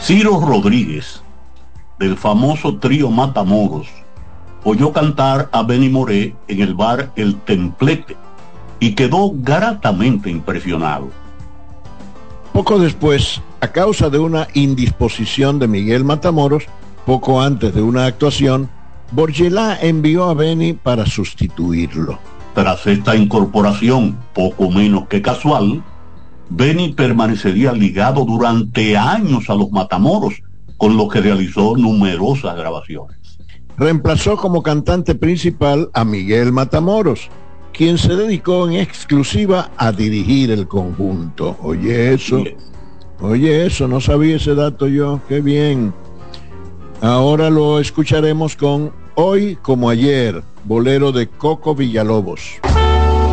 Ciro Rodríguez, del famoso trío Matamoros, oyó cantar a Benny Moré en el bar El Templete y quedó gratamente impresionado. Poco después, a causa de una indisposición de Miguel Matamoros, poco antes de una actuación, Borgelá envió a Benny para sustituirlo. Tras esta incorporación, poco menos que casual, Benny permanecería ligado durante años a los Matamoros, con los que realizó numerosas grabaciones. Reemplazó como cantante principal a Miguel Matamoros, quien se dedicó en exclusiva a dirigir el conjunto. Oye eso, no sabía ese dato yo, qué bien. Ahora lo escucharemos con Hoy como ayer, bolero de Coco Villalobos.